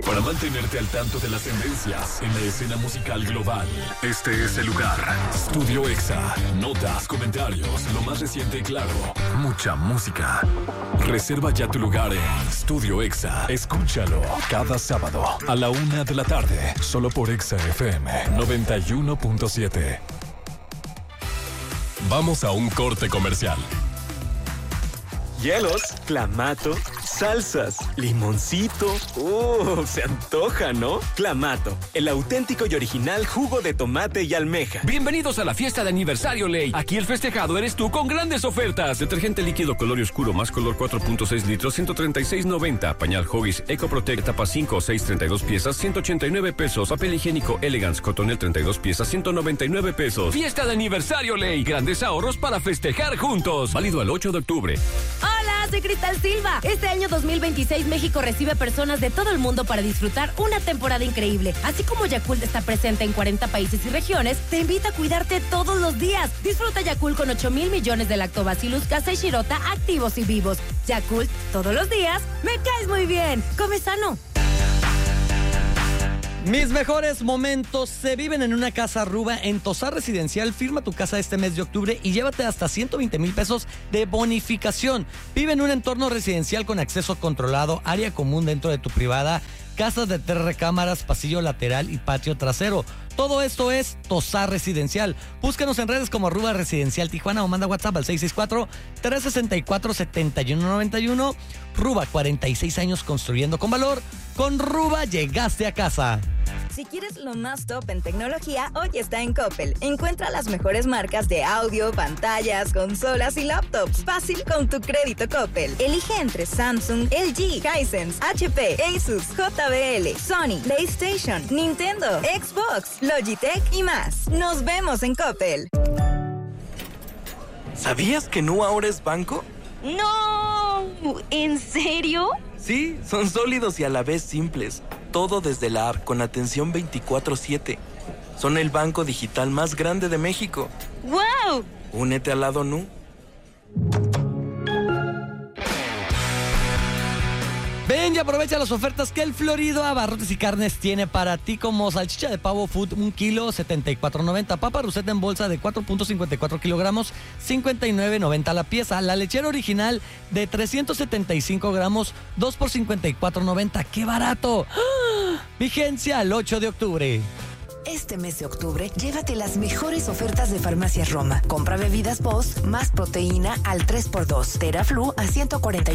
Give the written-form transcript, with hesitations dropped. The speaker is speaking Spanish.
Para mantenerte al tanto de las tendencias en la escena musical global, este es el lugar. Studio Exa. Notas, comentarios, lo más reciente y claro. Mucha música. Reserva ya tu lugar en Studio Exa. Escúchalo cada sábado a la 1 de la tarde, solo por Exa FM 91.7. Vamos a un corte comercial. Hielos, clamato, salsas, limoncito. Se antoja, ¿no? Clamato, el auténtico y original jugo de tomate y almeja. Bienvenidos a la fiesta de aniversario Ley. Aquí el festejado eres tú con grandes ofertas. Detergente líquido color y oscuro más color 4.6 litros, 136.90. Pañal Huggies Eco Protect tapa 5 o 6, 32 piezas, 189 pesos. Papel higiénico Elegance Cotonel 32 piezas, 199 pesos. Fiesta de aniversario Ley. Grandes ahorros para festejar juntos. Válido al 8 de octubre. Hola, soy Cristal Silva. Este año 2026 México recibe personas de todo el mundo para disfrutar una temporada increíble. Así como Yakult está presente en 40 países y regiones, te invita a cuidarte todos los días. Disfruta Yakult con 8,000 millones de Lactobacillus casei shirota activos y vivos. Yakult, todos los días, me caes muy bien. Come sano. Mis mejores momentos se viven en una casa Ruba en Tosar Residencial. Firma tu casa este mes de octubre y llévate hasta 120,000 pesos de bonificación. Vive en un entorno residencial con acceso controlado, área común dentro de tu privada, casas de 3 recámaras, pasillo lateral y patio trasero. Todo esto es Tosar Residencial. Búscanos en redes como Ruba Residencial Tijuana o manda WhatsApp al 664-364-7191. Ruba, 46 años construyendo con valor. Con Ruba llegaste a casa. Si quieres lo más top en tecnología, hoy está en Coppel. Encuentra las mejores marcas de audio, pantallas, consolas y laptops. Fácil con tu crédito Coppel. Elige entre Samsung, LG, Hisense, HP, Asus, JBL, Sony, PlayStation, Nintendo, Xbox, Logitech y más. Nos vemos en Coppel. ¿Sabías que Nu ahora es banco? ¡No! ¿En serio? Sí, son sólidos y a la vez simples. Todo desde la app con atención 24/7. Son el banco digital más grande de México. ¡Wow! Únete al lado Nu. Ven y aprovecha las ofertas que el Florido Abarrotes y Carnes tiene para ti, como salchicha de pavo food 1 kilo, 74.90, papa ruseta en bolsa de 4.54 kilogramos, 59.90 la pieza, la lechera original de 375 gramos, 2 por 54.90, ¡qué barato! ¡Ah! Vigencia al 8 de octubre. Este mes de octubre, llévate las mejores ofertas de Farmacias Roma. Compra bebidas Boss más proteína al 3x2. Teraflu a 140